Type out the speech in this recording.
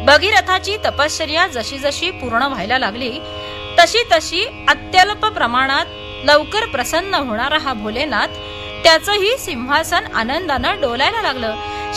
भगीरथाची तपश्चर्या जशी जशी पूर्ण व्हायला लागली तशी तशी अत्यल्प प्रमाणात लवकर प्रसन्न होणारा हा भोलेनाथ त्याचंही सिंहासन आनंदानं डोलायला लागलं.